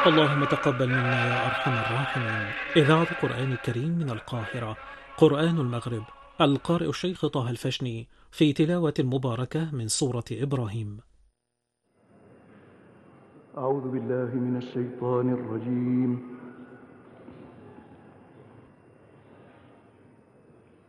اللهم تقبل منا يا أرحم الراحمين. إذاعة القرآن الكريم من القاهرة، قرآن المغرب، القارئ الشيخ طه الفشني في تلاوة مباركة من سورة إبراهيم. أعوذ بالله من الشيطان الرجيم.